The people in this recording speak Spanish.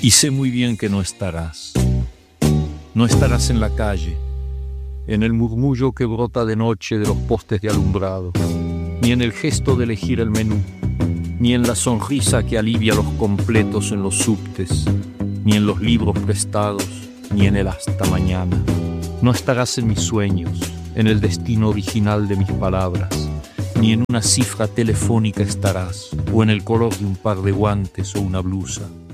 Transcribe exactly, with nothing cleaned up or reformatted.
Y sé muy bien que no estarás. No estarás en la calle, en el murmullo que brota de noche de los postes de alumbrado, ni en el gesto de elegir el menú, ni en la sonrisa que alivia los completos en los subtes, ni en los libros prestados, ni en el hasta mañana. No estarás en mis sueños, en el destino original de mis palabras, ni en una cifra telefónica estarás, o en el color de un par de guantes o una blusa.